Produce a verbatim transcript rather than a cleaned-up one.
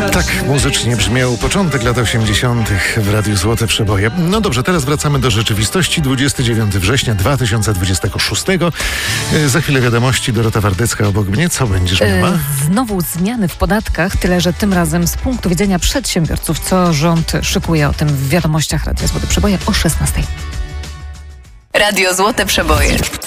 Tak muzycznie brzmiał początek lat osiemdziesiątych w Radiu Złote Przeboje. No dobrze, teraz wracamy do rzeczywistości. dwudziestego dziewiątego września dwa tysiące dwudziestego szóstego. Za chwilę wiadomości. Dorota Wardecka obok mnie. Co będziesz miała? E, znowu zmiany w podatkach, tyle że tym razem z punktu widzenia przedsiębiorców. Co rząd szykuje, o tym w wiadomościach Radia Złote Przeboje o szesnastej. Radio Złote Przeboje.